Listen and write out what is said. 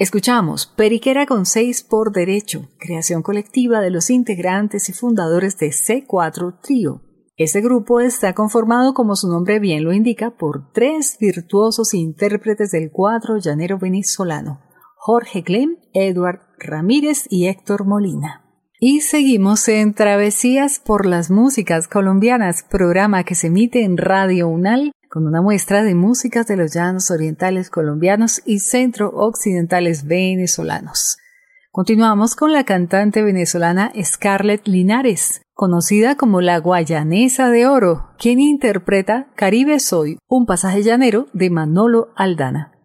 Escuchamos Periquera con 6 por derecho, creación colectiva de los integrantes y fundadores de C4 Trío. Este grupo está conformado, como su nombre bien lo indica, por 3 virtuosos intérpretes del cuadro llanero venezolano: Jorge Glem, Edward Ramírez y Héctor Molina. Y seguimos en Travesías por las Músicas Colombianas, programa que se emite en Radio UNAL con una muestra de músicas de los llanos orientales colombianos y centro-occidentales venezolanos. Continuamos con la cantante venezolana Scarlett Linares, conocida como la Guayanesa de Oro, quien interpreta Caribe Soy, un pasaje llanero de Manolo Aldana.